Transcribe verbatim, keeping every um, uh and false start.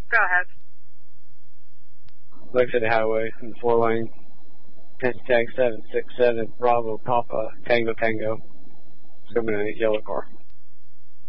Go ahead. Looks at the highway in the four lane. Hashtag seven six seven Bravo Papa Tango Tango. It's coming in a yellow car.